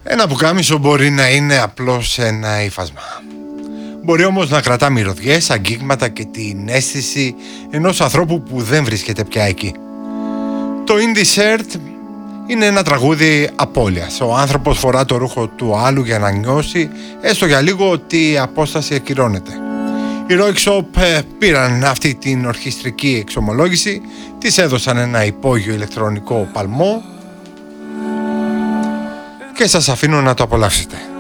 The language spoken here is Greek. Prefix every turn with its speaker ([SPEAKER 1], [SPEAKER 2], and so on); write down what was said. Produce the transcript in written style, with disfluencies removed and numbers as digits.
[SPEAKER 1] Ένα πουκάμισο μπορεί να είναι απλώς ένα ύφασμα. Μπορεί όμως να κρατά μυρωδιές, αγγίγματα και την αίσθηση ενός ανθρώπου που δεν βρίσκεται πια εκεί. Το In This Earth είναι ένα τραγούδι απώλειας. Ο άνθρωπος φορά το ρούχο του άλλου για να νιώσει έστω για λίγο ότι η απόσταση ακυρώνεται. Οι Rock Shop πήραν αυτή την ορχιστρική εξομολόγηση, της έδωσαν ένα υπόγειο ηλεκτρονικό παλμό και σας αφήνω να το απολαύσετε.